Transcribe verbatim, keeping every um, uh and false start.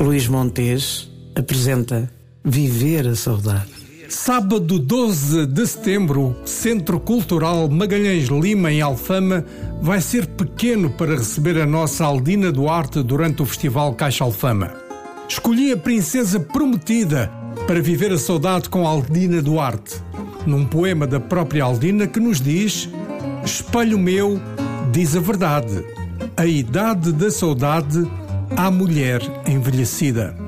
Luís Montes apresenta Viver a Saudade. Sábado doze de setembro, Centro Cultural Magalhães Lima, em Alfama, vai ser pequeno para receber a nossa Aldina Duarte durante o Festival Caixa Alfama. Escolhi a Princesa Prometida para viver a saudade com Aldina Duarte, num poema da própria Aldina que nos diz: espelho meu, diz a verdade, a idade da saudade à mulher envelhecida.